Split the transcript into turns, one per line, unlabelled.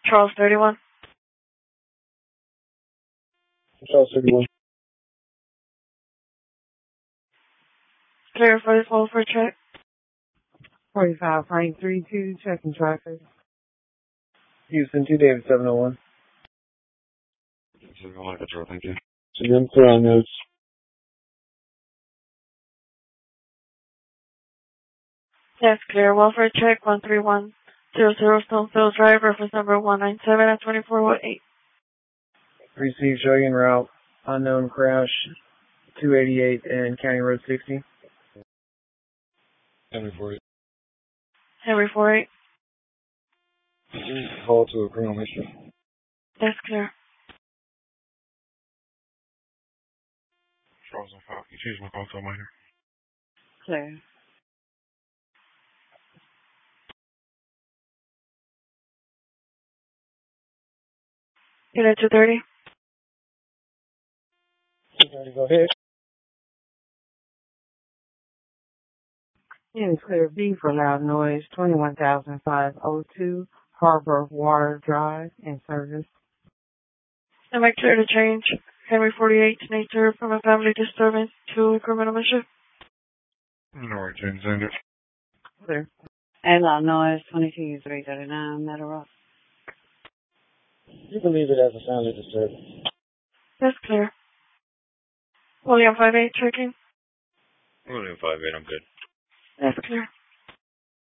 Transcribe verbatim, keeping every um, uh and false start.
Charles thirty-one.
Charles thirty-one.
Clear forty-four for check.
forty-five Frank three two, checking traffic.
Houston, two David seven oh one.
seven oh one Control, thank you.
So I'm clear on notes.
Yes, clear. Welfare check one three one zero zero Stonefield Drive, reference number one nine seven at twenty-four oh eight.
Received showing en route. Unknown crash. two eighty-eight and County Road sixty.
Henry forty-eight.
Henry forty-eight.
Call to a criminal mission.
Yes, clear.
Charles on file. You changed my call to a minor.
Clear.
Unit two thirty.
two thirty, go ahead.
Unit clear B for loud noise, twenty-one thousand five hundred two, Harbor Water Drive, in service.
Am I clear to change Henry forty-eight nature from a family disturbance to a criminal mission?
No, right, James Sanders.
Clear. And loud noise, twenty-two three thirty-nine, Meadow Rock.
You can leave it as a family disturbance.
That's clear. William five eight checking.
William five eight, I'm good.
That's clear.